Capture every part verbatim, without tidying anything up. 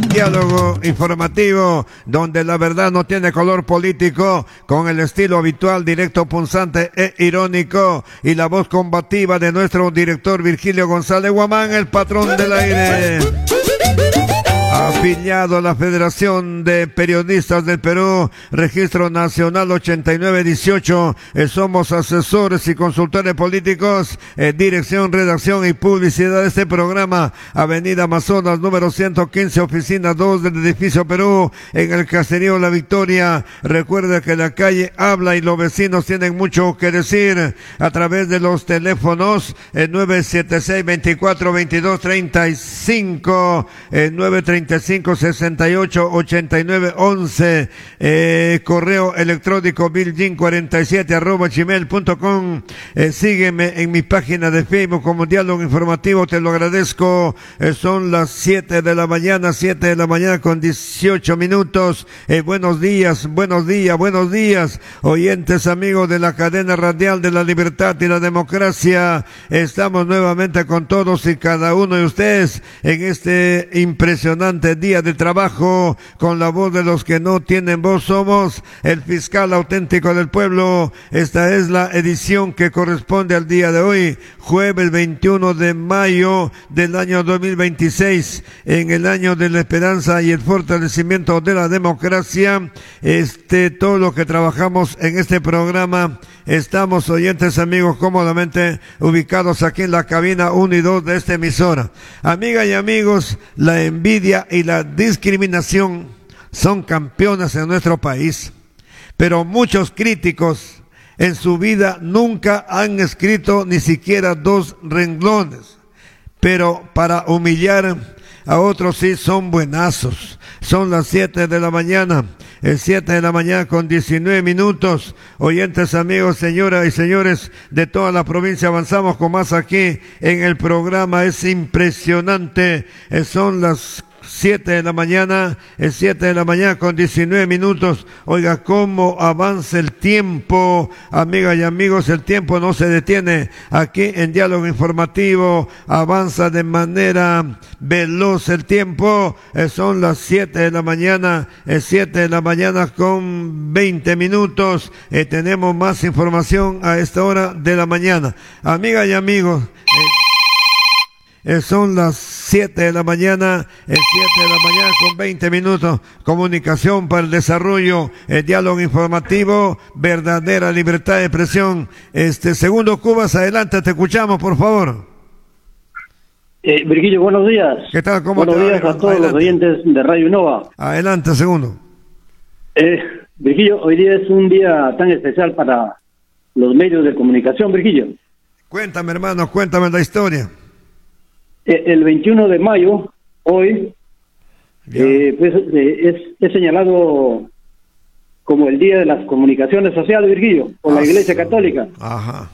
diálogo informativo donde la verdad no tiene color político, con el estilo habitual, directo, punzante e irónico, y la voz combativa de nuestro director Virgilio González Guamán, el patrón del aire. Afiliado a la Federación de Periodistas del Perú, Registro Nacional ochenta y nueve dieciocho, eh, somos asesores y consultores políticos, eh, dirección, redacción y publicidad de este programa, Avenida Amazonas, número ciento quince, oficina dos del edificio Perú, en el Caserío La Victoria. Recuerda que la calle habla y los vecinos tienen mucho que decir a través de los teléfonos eh, nueve siete seis, veinticuatro, veintidós, treinta y cinco, eh, nueve treinta y cinco, sesenta y ocho, ochenta y nueve, once, eh, correo electrónico biljin cuarenta y siete arroba gmail punto com. Eh, sígueme en mi página de Facebook como Diálogo Informativo, te lo agradezco. Eh, son las siete de la mañana, siete de la mañana con dieciocho minutos. Eh, buenos días, buenos días, buenos días, oyentes, amigos de la cadena radial de la libertad y la democracia. Estamos nuevamente con todos y cada uno de ustedes en este impresionante día de trabajo, con la voz de los que no tienen voz. Somos el fiscal auténtico del pueblo. Esta es la edición que corresponde al día de hoy, jueves veintiuno de mayo del año dos mil veintiséis, en el año de la esperanza y el fortalecimiento de la democracia. Este, todo lo que trabajamos en este programa, estamos, oyentes, amigos, cómodamente ubicados aquí en la cabina uno y dos de esta emisora. Amigas y amigos, la envidia y la discriminación son campeonas en nuestro país, pero muchos críticos en su vida nunca han escrito ni siquiera dos renglones, pero para humillar a otros sí son buenazos. Son las siete de la mañana, el siete de la mañana con diecinueve minutos. Oyentes, amigos, señoras y señores de toda la provincia, avanzamos con más aquí en el programa. Es impresionante, eh, son las siete de la mañana, es siete de la mañana con diecinueve minutos. Oiga, cómo avanza el tiempo, amigas y amigos, el tiempo no se detiene. Aquí en Diálogo Informativo avanza de manera veloz el tiempo. Eh, son las siete de la mañana, es siete de la mañana con veinte minutos. Eh, tenemos más información a esta hora de la mañana. Amigas y amigos, eh, Eh, son las siete de la mañana, es siete de la mañana con veinte minutos. Comunicación para el desarrollo, el diálogo informativo, verdadera libertad de expresión. Este, Segundo Cubas, adelante, te escuchamos, por favor. Eh, Virgilio, buenos días. ¿Qué tal? ¿Cómo buenos te días va? a todos Adelante. los oyentes de Radio Nova. Adelante, Segundo. Eh, Virgilio, hoy día es un día tan especial para los medios de comunicación, Virgilio. Cuéntame, hermano, cuéntame la historia. El veintiuno de mayo, hoy, eh, pues, eh, es, es señalado como el Día de las Comunicaciones Sociales, Virgilio, por la Iglesia Católica. Ajá.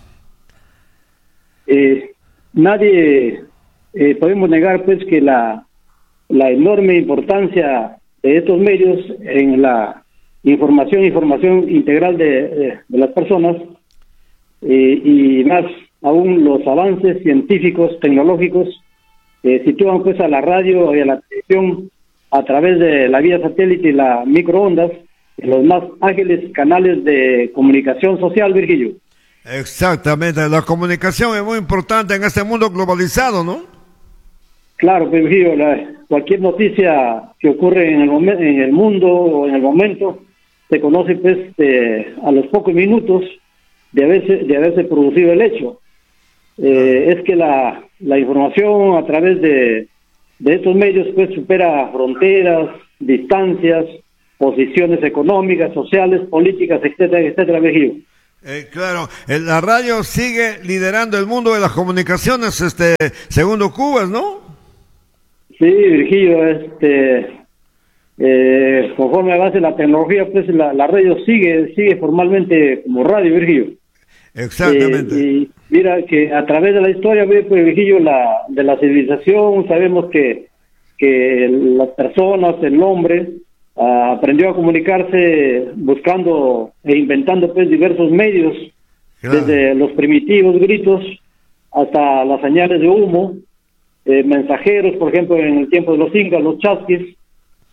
Eh, nadie eh, podemos negar, pues, que la, la enorme importancia de estos medios en la información información integral de, de, de las personas, eh, y más aún los avances científicos, tecnológicos, Eh, sitúan pues a la radio y a la televisión a través de la vía satélite y la microondas en los más ágiles canales de comunicación social, Virgilio. Exactamente, la comunicación es muy importante en este mundo globalizado, ¿no? Claro, pues, Virgilio, la, cualquier noticia que ocurre en el, momen, en el mundo o en el momento se conoce pues eh, a los pocos minutos de haberse, de haberse producido el hecho. Eh, es que la, la información a través de, de estos medios pues supera fronteras, distancias, posiciones económicas, sociales, políticas, etcétera, etcétera, Virgilio. Eh, claro, eh, la radio sigue liderando el mundo de las comunicaciones, este, Segundo Cubas, ¿no? Sí, Virgilio, este, eh, conforme avance la tecnología, pues la, la radio sigue, sigue formalmente como radio, Virgilio. Exactamente. Eh, y mira que a través de la historia, pues, Virgilio, la, de la civilización, sabemos que, que las personas, el hombre, uh, aprendió a comunicarse buscando e inventando pues diversos medios, claro, desde los primitivos gritos hasta las señales de humo, eh, mensajeros, por ejemplo, en el tiempo de los incas, los chasquis,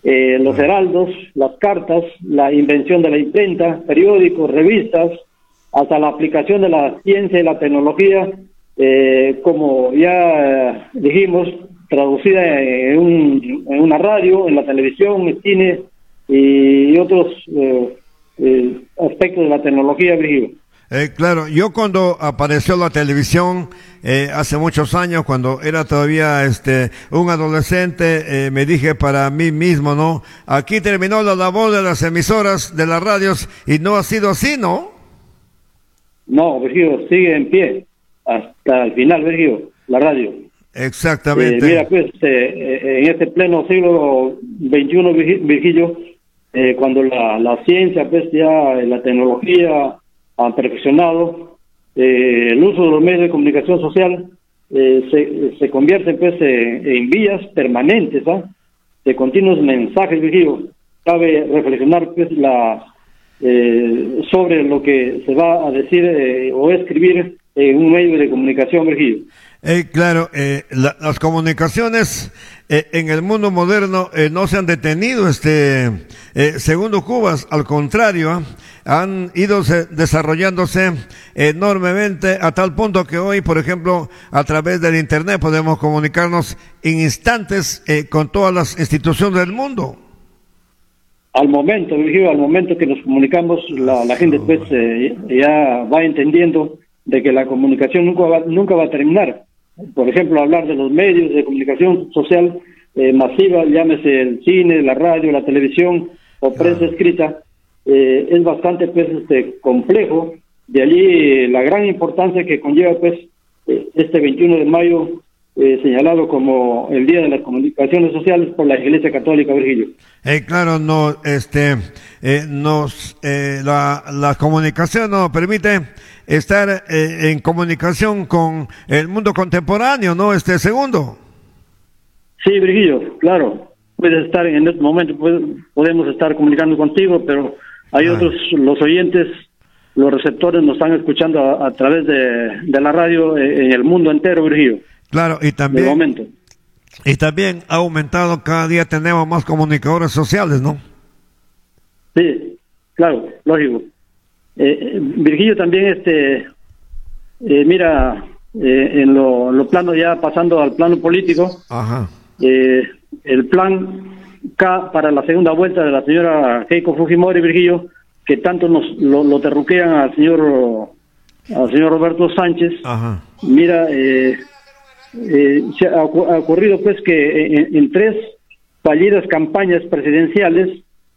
eh, los heraldos, las cartas, la invención de la imprenta, periódicos, revistas, hasta la aplicación de la ciencia y la tecnología, eh, como ya eh, dijimos, traducida en, un, en una radio, en la televisión, en cine y otros eh, eh, aspectos de la tecnología, Virgilio. Eh, claro, yo cuando apareció la televisión eh, hace muchos años, cuando era todavía este un adolescente, eh, me dije para mí mismo, ¿no? Aquí terminó la labor de las emisoras, de las radios, y no ha sido así, ¿no? No, Virgilio, sigue en pie hasta el final, Virgilio, la radio. Exactamente. Eh, mira, pues, eh, en este pleno siglo veintiuno, Virgilio, eh, cuando la, la ciencia, pues, ya la tecnología han perfeccionado, eh, el uso de los medios de comunicación social eh, se, se convierte pues en, en vías permanentes, ¿ah? de continuos mensajes, Virgilio. Cabe reflexionar pues la eh, sobre lo que se va a decir eh, o escribir en un medio de comunicación, Virgilio. Eh, claro, eh, la, las comunicaciones eh, en el mundo moderno eh, no se han detenido, este, eh, segundo Cubas, al contrario, ¿eh? han ido se, desarrollándose enormemente a tal punto que hoy, por ejemplo, a través del Internet podemos comunicarnos en instantes eh, con todas las instituciones del mundo. Al momento, Virgilio, al momento que nos comunicamos, la, la gente pues eh, ya va entendiendo de que la comunicación nunca va, nunca va a terminar. Por ejemplo, hablar de los medios de comunicación social eh, masiva, llámese el cine, la radio, la televisión o prensa escrita, eh, es bastante pues este complejo. De allí eh, la gran importancia que conlleva pues eh, este veintiuno de mayo eh, señalado como el Día de las Comunicaciones Sociales por la Iglesia Católica, Virgilio. Eh, claro, no, este, eh, nos, eh, la, la comunicación nos permite estar eh, en comunicación con el mundo contemporáneo, ¿no? Este segundo. Sí, Virgilio, claro. Puedes estar en este momento, podemos estar comunicando contigo, pero hay ah. otros, los oyentes, los receptores nos están escuchando a, a través de, de la radio en el mundo entero, Virgilio. Claro, y también. De momento. Y también ha aumentado, cada día tenemos más comunicadores sociales, ¿no? Sí, claro, lógico. Eh, Virgilio, también, este, eh, mira, eh, en lo, lo plano, ya pasando al plano político, Ajá. Eh, el plan K para la segunda vuelta de la señora Keiko Fujimori, Virgilio, que tanto nos lo, lo terruquean al señor, al señor Roberto Sánchez. Ajá. Mira, eh, eh, se ha, ha ocurrido pues que en, en tres fallidas campañas presidenciales,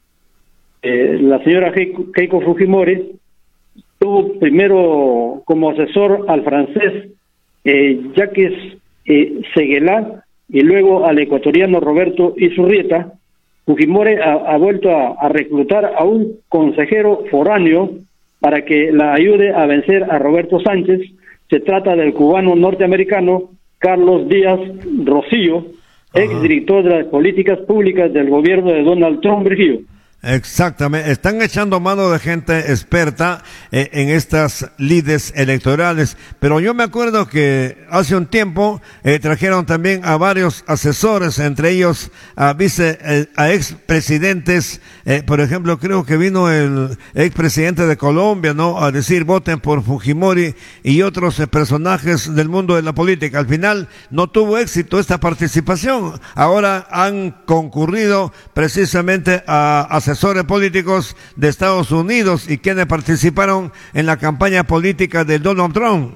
eh, la señora Keiko, Keiko Fujimori tuvo primero como asesor al francés eh, Jacques eh, Seguela y luego al ecuatoriano Roberto Izurrieta. Fujimori ha, ha vuelto a, a reclutar a un consejero foráneo para que la ayude a vencer a Roberto Sánchez. Se trata del cubano norteamericano Carlos Díaz Rosillo, ex director de las políticas públicas del gobierno de Donald Trump, Virgilio. Exactamente, están echando mano de gente experta eh, en estas lides electorales, pero yo me acuerdo que hace un tiempo eh, trajeron también a varios asesores, entre ellos a vice, eh, a expresidentes, eh, por ejemplo, creo que vino el expresidente de Colombia, ¿no?, a decir voten por Fujimori, y otros eh, personajes del mundo de la política. Al final no tuvo éxito esta participación, ahora han concurrido precisamente a asesores asesores políticos de Estados Unidos y quienes participaron en la campaña política de Donald Trump.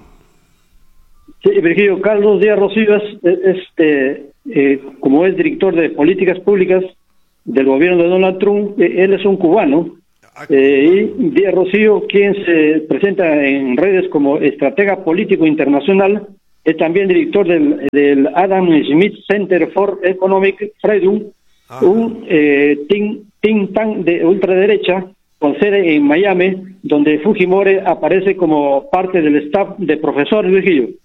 Sí, Virgilio, Carlos Díaz Rosillo es, este, eh, como es director de políticas públicas del gobierno de Donald Trump, eh, él es un cubano, eh, y Díaz Rosillo, quien se presenta en redes como estratega político internacional, es también director del, del Adam Smith Center for Economic Freedom, Ajá. un eh, think, think tank de ultraderecha con sede en Miami, donde Fujimori aparece como parte del staff de profesores, Virgilio.